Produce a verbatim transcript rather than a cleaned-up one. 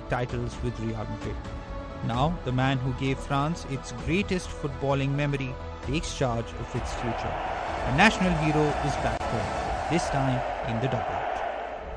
titles with Real Madrid. Now, the man who gave France its greatest footballing memory takes charge of its future. A national hero is back home, this time in the double.